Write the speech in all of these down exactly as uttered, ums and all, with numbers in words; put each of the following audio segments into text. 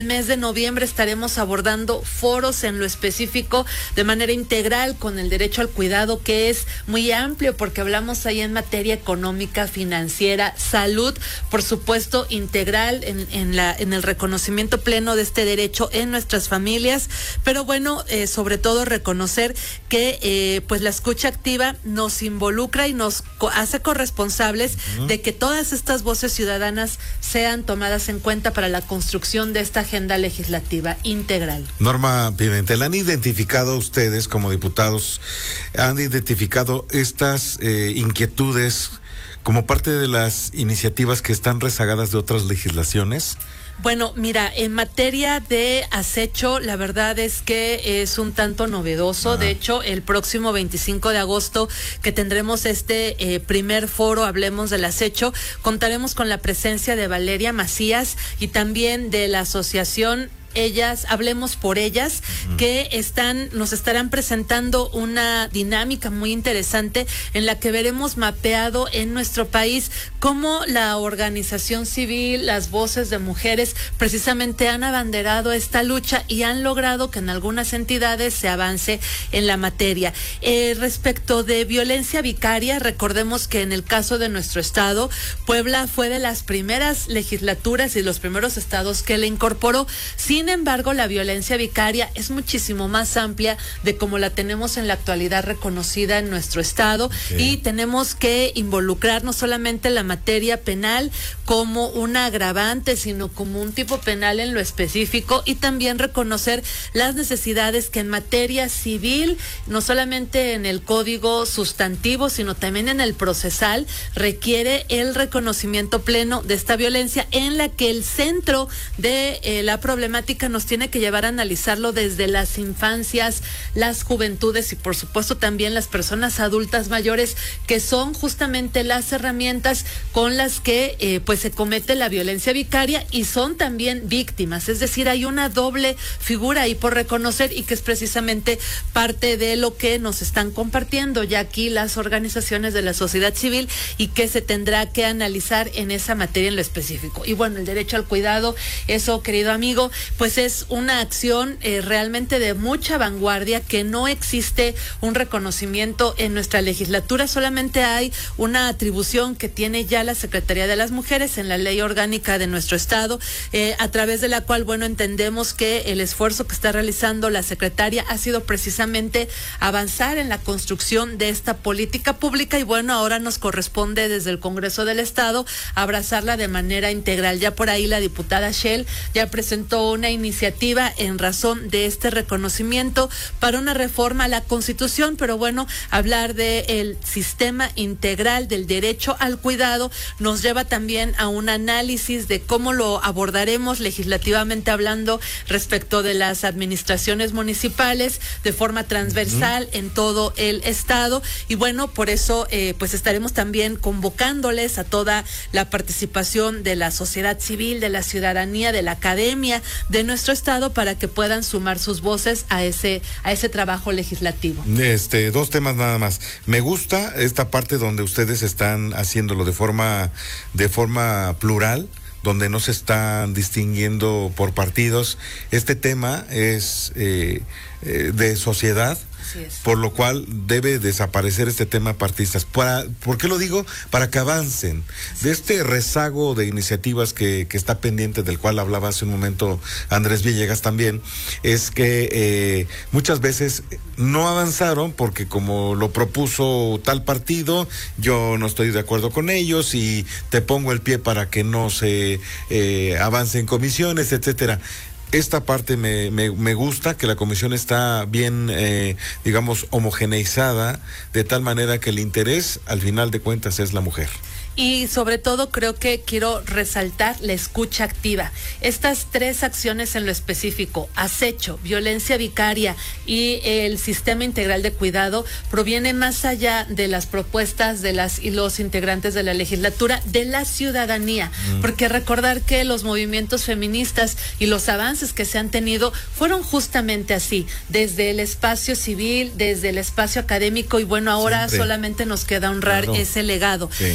mes de noviembre estaremos abordando foros en lo específico de manera integral con el derecho al cuidado, que es muy amplio porque hablamos ahí en materia económica, financiera, salud, por supuesto integral en, en, la, en el reconocimiento pleno de este derecho en nuestras familias, pero bueno, eh, sobre todo reconocer que eh, pues la escucha activa nos involucra y nos co- hace corresponsables uh-huh. de que todas estas voces ciudadanas sean tomadas en cuenta para la construcción de esta agenda legislativa integral. Norma Pimentel, ¿han identificado ustedes como diputados, han identificado estas eh, inquietudes como parte de las iniciativas que están rezagadas de otras legislaciones? Bueno, mira, en materia de acecho, la verdad es que es un tanto novedoso. Ah. De hecho, el próximo veinticinco de agosto, que tendremos este eh, primer foro, Hablemos del Acecho, contaremos con la presencia de Valeria Macías y también de la asociación Ellas, Hablemos por Ellas, uh-huh. que están, nos estarán presentando una dinámica muy interesante en la que veremos mapeado en nuestro país cómo la organización civil, las voces de mujeres precisamente han abanderado esta lucha y han logrado que en algunas entidades se avance en la materia. Eh, respecto de violencia vicaria, recordemos que en el caso de nuestro estado, Puebla fue de las primeras legislaturas y los primeros estados que le incorporó. Sin embargo, la violencia vicaria es muchísimo más amplia de como la tenemos en la actualidad reconocida en nuestro estado, okay. y tenemos que involucrar no solamente la materia penal como una agravante, sino como un tipo penal en lo específico, y también reconocer las necesidades que en materia civil, no solamente en el código sustantivo, sino también en el procesal, requiere el reconocimiento pleno de esta violencia, en la que el centro de eh, la problemática nos tiene que llevar a analizarlo desde las infancias, las juventudes y por supuesto también las personas adultas mayores, que son justamente las herramientas con las que eh, pues se comete la violencia vicaria y son también víctimas. Es decir, hay una doble figura ahí por reconocer y que es precisamente parte de lo que nos están compartiendo ya aquí las organizaciones de la sociedad civil y que se tendrá que analizar en esa materia en lo específico. Y bueno, el derecho al cuidado, eso, querido amigo, pues es una acción eh, realmente de mucha vanguardia, que no existe un reconocimiento en nuestra legislatura, solamente hay una atribución que tiene ya la Secretaría de las Mujeres en la ley orgánica de nuestro estado, eh, a través de la cual, bueno, entendemos que el esfuerzo que está realizando la secretaria ha sido precisamente avanzar en la construcción de esta política pública y bueno, ahora nos corresponde desde el Congreso del Estado abrazarla de manera integral. Ya por ahí la diputada Shell ya presentó una iniciativa en razón de este reconocimiento para una reforma a la Constitución, pero bueno, hablar de el sistema integral del derecho al cuidado nos lleva también a un análisis de cómo lo abordaremos legislativamente hablando respecto de las administraciones municipales de forma transversal uh-huh. en todo el estado y bueno, por eso eh, pues estaremos también convocándoles a toda la participación de la sociedad civil, de la ciudadanía, de la academia, de nuestro estado para que puedan sumar sus voces a ese a ese trabajo legislativo. Este, dos temas nada más. Me gusta esta parte donde ustedes están haciéndolo de forma de forma plural, donde no se están distinguiendo por partidos. Este tema es eh, eh, de sociedad. Por lo cual debe desaparecer este tema partidistas. Para, ¿Por qué lo digo? Para que avancen. De este rezago de iniciativas que, que está pendiente, del cual hablaba hace un momento Andrés Villegas también, es que eh, muchas veces no avanzaron porque como lo propuso tal partido, yo no estoy de acuerdo con ellos y te pongo el pie para que no se eh, avance en comisiones, etcétera. Esta parte me, me, me gusta, que la comisión está bien, eh, digamos, homogeneizada, de tal manera que el interés, al final de cuentas, es la mujer. Y sobre todo creo que quiero resaltar la escucha activa. Estas tres acciones en lo específico, acecho, violencia vicaria y el sistema integral de cuidado, proviene más allá de las propuestas de las y los integrantes de la legislatura, de la ciudadanía, mm. porque recordar que los movimientos feministas y los avances que se han tenido fueron justamente así, desde el espacio civil, desde el espacio académico y bueno, ahora Siempre. solamente nos queda honrar claro. ese legado. Sí. Y que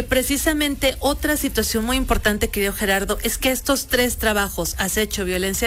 precisamente otra situación muy importante, querido Gerardo, es que estos tres trabajos, acecho, violencia